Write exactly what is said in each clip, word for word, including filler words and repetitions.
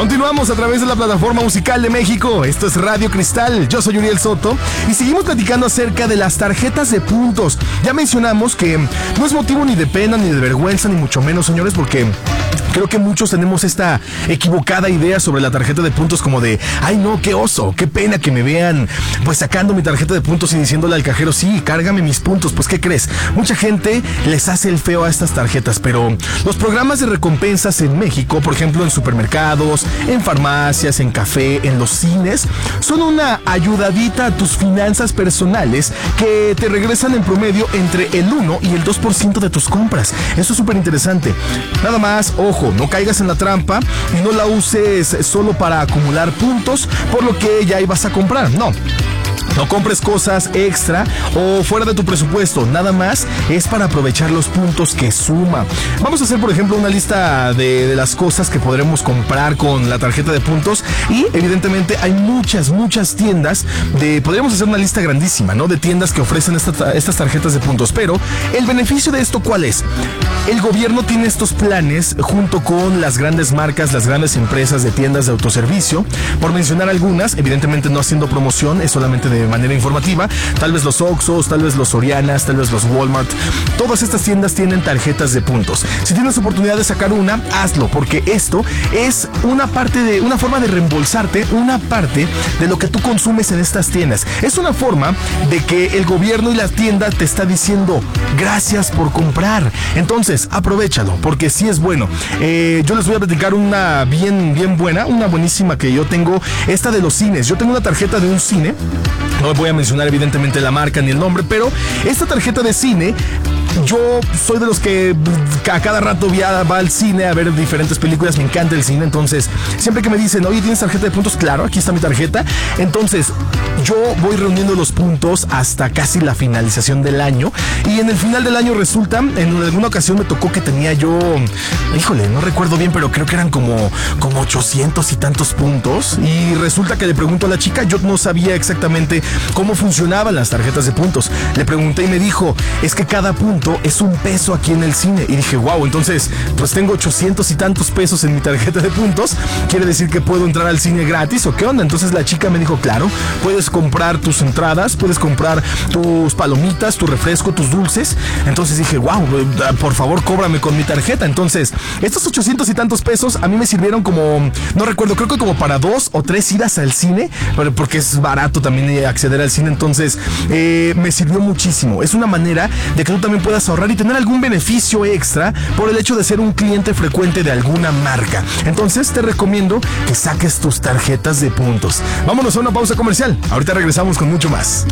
Continuamos a través de la plataforma musical de México. Esto es Radio Cristal. Yo soy Uriel Soto y seguimos platicando acerca de las tarjetas de puntos. Ya mencionamos que no es motivo ni de pena, ni de vergüenza, ni mucho menos, señores, porque creo que muchos tenemos esta equivocada idea sobre la tarjeta de puntos como de, ay no, qué oso, qué pena que me vean pues sacando mi tarjeta de puntos y diciéndole al cajero, sí, cárgame mis puntos. Pues ¿qué crees? Mucha gente les hace el feo a estas tarjetas, pero los programas de recompensas en México, por ejemplo en supermercados, en farmacias, en café, en los cines, son una ayudadita a tus finanzas personales que te regresan en promedio entre el uno y el dos por ciento de tus compras. Eso es súper interesante. Nada más, ojo, no caigas en la trampa y no la uses solo para acumular puntos por lo que ya ibas a comprar. No. No compres cosas extra o fuera de tu presupuesto, nada más es para aprovechar los puntos que suma. Vamos a hacer, por ejemplo, una lista de, de las cosas que podremos comprar con la tarjeta de puntos y evidentemente hay muchas, muchas tiendas de, podríamos hacer una lista grandísima, ¿no? De tiendas que ofrecen esta, estas tarjetas de puntos, pero el beneficio de esto, ¿cuál es? El gobierno tiene estos planes junto con las grandes marcas, las grandes empresas de tiendas de autoservicio, por mencionar algunas, evidentemente no haciendo promoción, es solamente de manera informativa, tal vez los Oxxos, tal vez los Sorianas, tal vez los Walmart, todas estas tiendas tienen tarjetas de puntos. Si tienes oportunidad de sacar una, hazlo, porque esto es una parte de, una forma de reembolsarte una parte de lo que tú consumes en estas tiendas. Es una forma de que el gobierno y la tienda te está diciendo gracias por comprar. Entonces, aprovechalo, porque sí es bueno. Eh, yo les voy a platicar una bien, bien buena, una buenísima que yo tengo, esta de los cines. Yo tengo una tarjeta de un cine. No voy a mencionar evidentemente la marca ni el nombre, pero esta tarjeta de cine, yo soy de los que a cada rato va al cine a ver diferentes películas, me encanta el cine, entonces siempre que me dicen, oye, ¿tienes tarjeta de puntos? Claro, aquí está mi tarjeta. Entonces yo voy reuniendo los puntos hasta casi la finalización del año y en el final del año resulta, en alguna ocasión me tocó que tenía yo, híjole, no recuerdo bien, pero creo que eran como, como ochocientos y tantos puntos y resulta que le pregunto a la chica, yo no sabía exactamente cómo funcionaban las tarjetas de puntos. Le pregunté y me dijo, es que cada punto es un peso aquí en el cine. Y dije, wow, entonces pues tengo ochocientos y tantos pesos en mi tarjeta de puntos, quiere decir que puedo entrar al cine gratis o qué onda. Entonces la chica me dijo, claro, puedes comprar tus entradas, puedes comprar tus palomitas, tu refresco, tus dulces. Entonces dije, wow, por favor cóbrame con mi tarjeta. Entonces estos ochocientos y tantos pesos a mí me sirvieron como, no recuerdo, creo que como para dos o tres idas al cine, porque es barato también acceder al cine. Entonces eh, me sirvió muchísimo. Es una manera de que tú también puedas ahorrar y tener algún beneficio extra por el hecho de ser un cliente frecuente de alguna marca. Entonces te recomiendo que saques tus tarjetas de puntos. Vámonos a una pausa comercial. Ahorita regresamos con mucho más.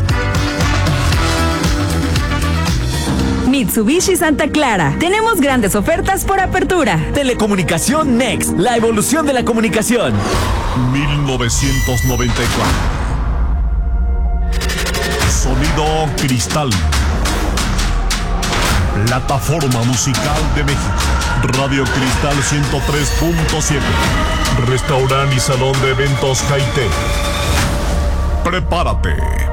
Mitsubishi Santa Clara. Tenemos grandes ofertas por apertura. Telecomunicación Next, la evolución de la comunicación. mil novecientos noventa y cuatro. Sonido Cristal. Plataforma musical de México. Radio Cristal ciento tres punto siete. Restaurante y salón de eventos Jaite. Prepárate